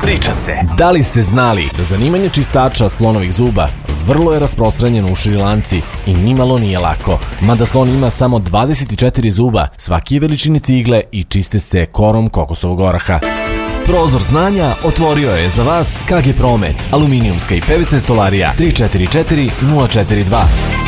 Priča se. Da li ste znali da zanimanje čistača slonovih zuba vrlo je rasprostranjeno u Šrilanci i nimalo nije lako? Mada slon ima samo 24 zuba, svaki je veličine cigle i čiste se korom kokosovog oraha. Prozor znanja otvorio je za vas KG Promet, aluminijumska i PVC stolarija 344 042.